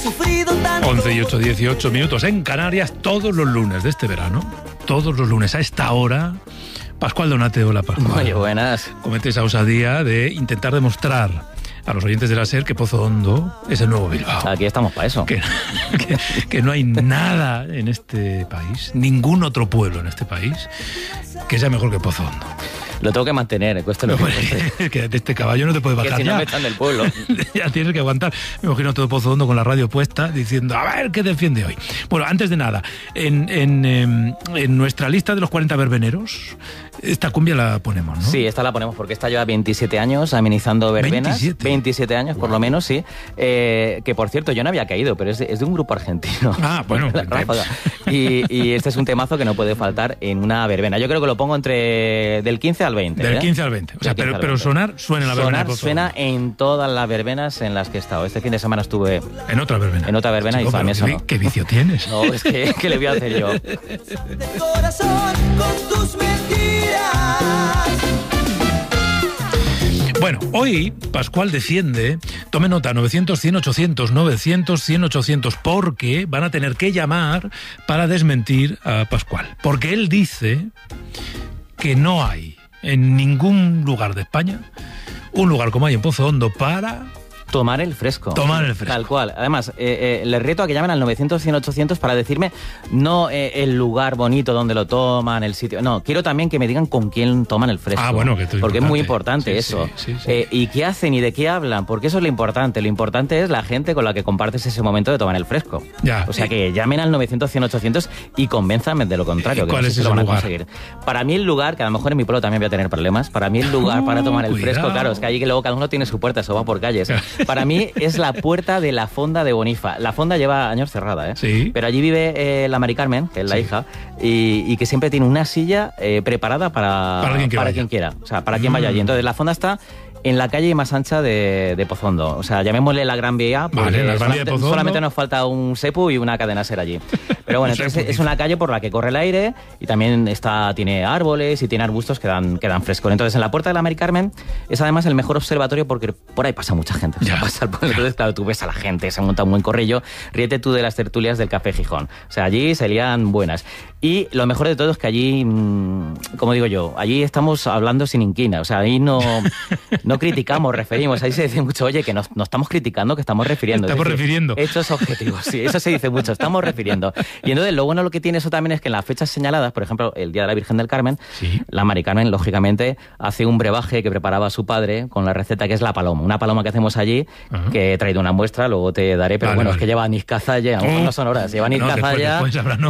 sufrido tanto. 11 y 8, 18 minutos en Canarias, todos los lunes de este verano, todos los lunes a esta hora, Pascual Donate, hola Pascual. Muy buenas. Comete esa osadía de intentar demostrar a los oyentes de la SER que Pozo Hondo es el nuevo Bilbao. Aquí estamos para eso. Que no hay nada en este país, ningún otro pueblo en este país, que sea mejor que Pozo Hondo. Lo tengo que mantener, cuesta lo que cueste. Que de este caballo no te puedes bajar que si no ya. me echan del pueblo. Ya tienes que aguantar. Me imagino todo Pozo Hondo con la radio puesta diciendo, a ver, ¿qué defiende hoy? Bueno, antes de nada, en nuestra lista de los 40 verbeneros, esta cumbia la ponemos, ¿no? Sí, esta la ponemos porque esta lleva 27 años amenizando verbenas. 27 años, por lo menos, sí. Que, por cierto, yo no había caído, pero es de un grupo argentino. Ah, bueno. y este es un temazo que no puede faltar en una verbena. Yo creo que lo pongo del 15 al 20. Del 15 al 20. O sea, pero suena en la verbena. Suena en todas las verbenas en las que he estado. Este fin de semana estuve... En otra verbena. En otra verbena. Chico, y para mí eso no. ¿Qué vicio tienes? No, es que ¿qué le voy a hacer yo? De corazón con tus mentiras. Bueno, hoy Pascual defiende, tome nota, 900, 100, 800, 900, 100, 800, porque van a tener que llamar para desmentir a Pascual. Porque él dice que no hay en ningún lugar de España un lugar como hay en Pozo Hondo para... Tomar el fresco. Tomar el fresco. Tal cual. Además, les reto a que llamen al 900, 100, 800 para decirme no el lugar bonito donde lo toman, el sitio. No, quiero también que me digan con quién toman el fresco. Ah, bueno, que porque es muy importante eso. Sí. Y qué hacen y de qué hablan, porque eso es lo importante. Lo importante es la gente con la que compartes ese momento de tomar el fresco. Ya. O sea, que llamen al 900, 100, 800 y convénzanme de lo contrario. ¿Cuál que no es sé si ese lo van a lugar? conseguir. Para mí el lugar, que a lo mejor en mi pueblo también voy a tener problemas, para mí el lugar para tomar el cuidado. fresco, claro, es que allí que luego cada uno tiene su puerta, eso va por calles. Para mí es la puerta de la fonda de Bonifa. La fonda lleva años cerrada, ¿eh? Sí. Pero allí vive la Mari Carmen, que es la hija, y que siempre tiene una silla preparada para quien quiera. O sea, para quien vaya allí. Entonces, la fonda está en la calle más ancha de Pozo Hondo. O sea, llamémosle la Gran Vía, porque vale, la Gran Vía de Pozo Hondo. Solamente nos falta un sepu y una cadena ser allí. Pero bueno, entonces es una calle por la que corre el aire y también tiene árboles y tiene arbustos que dan frescor. Entonces, en la puerta de la Mari Carmen es además el mejor observatorio porque por ahí pasa mucha gente. O sea, pasa el pueblo. Entonces, claro, tú ves a la gente, se monta un buen corrillo. Ríete tú de las tertulias del Café Gijón. O sea, allí se lían buenas. Y lo mejor de todo es que allí, como digo yo, allí estamos hablando sin inquina. O sea, ahí no criticamos, referimos. Ahí se dice mucho, oye, que no estamos criticando, que estamos refiriendo. Estamos refiriendo. Hechos objetivos, sí, eso se dice mucho, estamos refiriendo. Y entonces lo bueno lo que tiene eso también es que en las fechas señaladas, por ejemplo, el Día de la Virgen del Carmen, sí, la Mari Carmen, lógicamente, hace un brebaje que preparaba su padre con la receta que es la paloma. Una paloma que hacemos allí, que he traído una muestra, luego te daré, pero es que lleva anís cazalla, a lo mejor no son horas, lleva anís cazalla,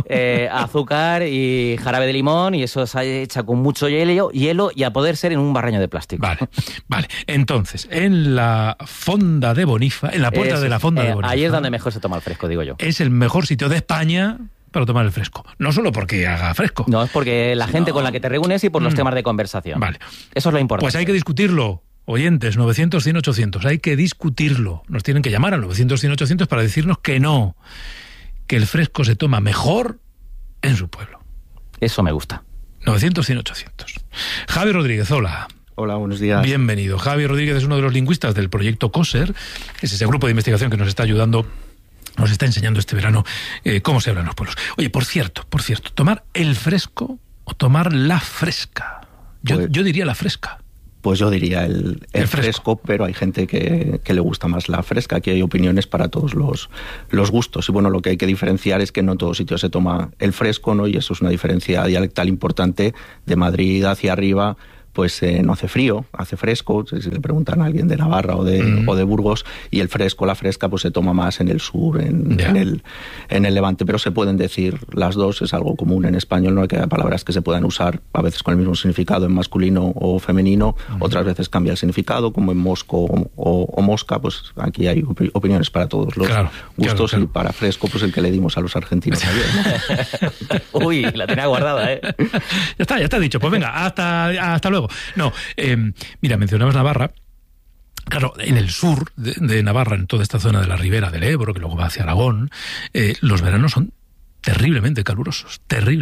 azúcar y jarabe de limón, y eso se echa con mucho hielo y a poder ser en un barreño de plástico. Vale. Entonces, en la fonda de Bonifa, en la puerta de la fonda de Bonifa, ahí es donde mejor se toma el fresco, digo yo. Es el mejor sitio de España para tomar el fresco. No solo porque haga fresco. No, es porque la gente con la que te reúnes y por los temas de conversación. Vale. Eso es lo importante. Pues hay que discutirlo. Oyentes, 900, 100, 800. Hay que discutirlo. Nos tienen que llamar al 900, 100, 800 para decirnos que no. Que el fresco se toma mejor en su pueblo. Eso me gusta. 900, 100, 800. Javi Rodríguez, hola. Hola, buenos días. Bienvenido. Javi Rodríguez es uno de los lingüistas del proyecto COSER, que es ese grupo de investigación que nos está ayudando, nos está enseñando este verano cómo se habla en los pueblos. Oye, por cierto, tomar el fresco o tomar la fresca. Yo diría la fresca. Pues yo diría el fresco, pero hay gente que le gusta más la fresca. Aquí hay opiniones para todos los gustos. Y bueno, lo que hay que diferenciar es que no en todos sitios se toma el fresco, ¿no? Y eso es una diferencia dialectal importante. De Madrid hacia arriba, pues no hace frío, hace fresco. Si le preguntan a alguien de Navarra o de Burgos, y el fresco, la fresca, pues se toma más en el sur, en el Levante. Pero se pueden decir las dos, es algo común en español, no hay que palabras que se puedan usar a veces con el mismo significado en masculino o femenino, otras veces cambia el significado, como en mosco o mosca. Pues aquí hay opiniones para todos los gustos, claro. Y para fresco, pues el que le dimos a los argentinos ayer, ¿no? Uy, la tenía guardada, ¿eh? Ya está dicho. Pues venga, hasta luego. No, mira, mencionabas Navarra. Claro, en el sur de Navarra, en toda esta zona de la ribera del Ebro, que luego va hacia Aragón, los veranos son terriblemente calurosos.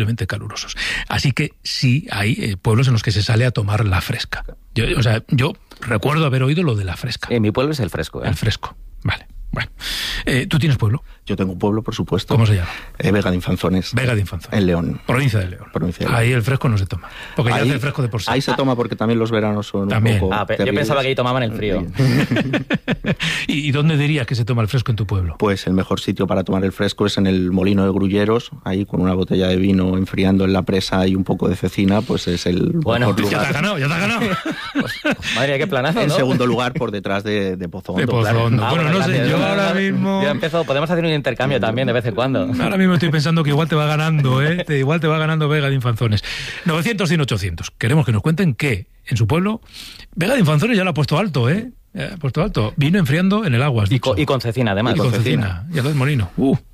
Así que sí hay pueblos en los que se sale a tomar la fresca. Yo recuerdo haber oído lo de la fresca. En mi pueblo es el fresco, ¿eh? El fresco, vale. Bueno, ¿tú tienes pueblo? Yo tengo un pueblo, por supuesto. ¿Cómo se llama? Vega de Infanzones. Vega de Infanzones. En León. Provincia de León. Ahí el fresco no se toma. Porque ahí, ya hace el fresco de por sí. Ahí se toma porque también los veranos son también. un poco yo pensaba que ahí tomaban el frío. ¿Y dónde dirías que se toma el fresco en tu pueblo? Pues el mejor sitio para tomar el fresco es en el Molino de Grulleros, ahí con una botella de vino enfriando en la presa y un poco de cecina, pues es el mejor lugar. Ya te has ganado. Pues, madre, qué planazo, ¿no? En segundo lugar, por detrás de Pozo Hondo. De Pozo Hondo. Claro. Bueno, no sé, yo ahora mismo... Podemos hacer un intercambio también de vez en cuando. Ahora mismo estoy pensando que igual te va ganando, igual te va ganando Vega de Infanzones. 900 y 800. Queremos que nos cuenten que en su pueblo Vega de Infanzones ya lo ha puesto alto, Ha puesto alto. Vino enfriando en el agua, has dicho. Y con cecina, además. Y con cecina. Y al del molino.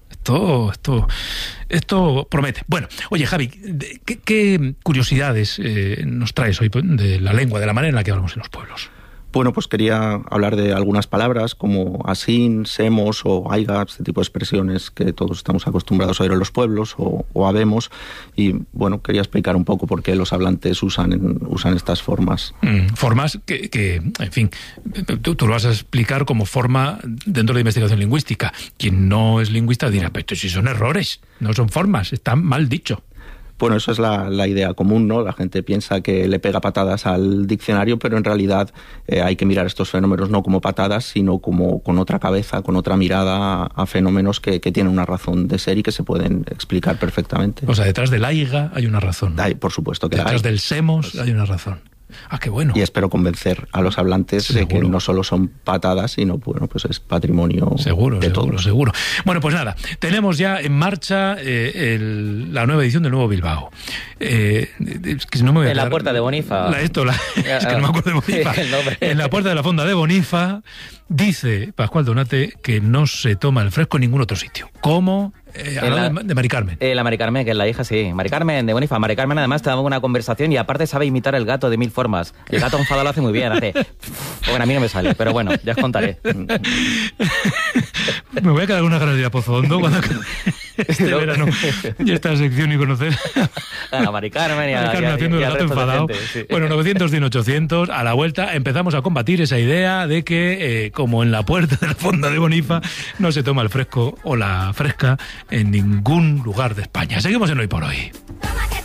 Esto promete. Bueno, oye, Javi, ¿qué curiosidades nos traes hoy de la lengua, de la manera en la que hablamos en los pueblos? Bueno, pues quería hablar de algunas palabras como asín, semos o aiga, este tipo de expresiones que todos estamos acostumbrados a oír en los pueblos o habemos. Y bueno, quería explicar un poco por qué los hablantes usan estas formas. Formas que en fin, tú lo vas a explicar como forma dentro de investigación lingüística. Quien no es lingüista dirá, pero si son errores, no son formas, está mal dicho. Bueno, eso es la idea común, ¿no? La gente piensa que le pega patadas al diccionario, pero en realidad hay que mirar estos fenómenos no como patadas, sino como con otra cabeza, con otra mirada a fenómenos que tienen una razón de ser y que se pueden explicar perfectamente. O sea, detrás del aiga hay una razón. Por supuesto que detrás del semos hay una razón. Ah, qué bueno. Y espero convencer a los hablantes de que no solo son patadas, sino bueno, pues es patrimonio de todos. Seguro. Bueno, pues nada, tenemos ya en marcha la nueva edición del Nuevo Bilbao. Es que no me voy a en la Puerta de Bonifa. Es que no me acuerdo de Bonifa. En la Puerta de la Fonda de Bonifa dice Pascual Donate que no se toma el fresco en ningún otro sitio. ¿Cómo? De Mari Carmen. La Mari Carmen, que es la hija, sí. Mari Carmen de Bonifa. Mari Carmen además te daba una conversación y aparte sabe imitar el gato de 1000 formas. El gato enfadado lo hace muy bien, hace... Bueno, a mí no me sale, pero bueno, ya os contaré. Me voy a quedar con una ganas de ir a Pozo Hondo cuando este verano y esta sección y conocer a Mari Carmen y haciendo el gato enfadado. Sí. Bueno, 900 de 800, a la vuelta empezamos a combatir esa idea de que como en la Puerta de la Fonda de Bonifa no se toma el fresco o la fresca en ningún lugar de España. Seguimos en Hoy por Hoy.